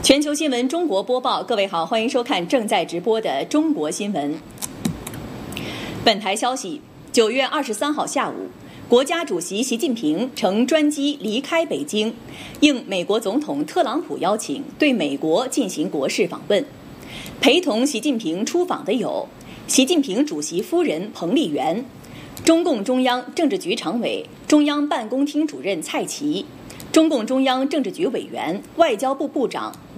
全球新闻中国播报，各位好，欢迎收看正在直播的中国新闻。本台消息，9月23号下午，国家主席习近平乘专机离开北京，应美国总统特朗普邀请，对美国进行国事访问。陪同习近平出访的有习近平主席夫人彭丽媛、中共中央政治局常委、中央办公厅主任蔡奇、中共中央政治局委员、外交部部长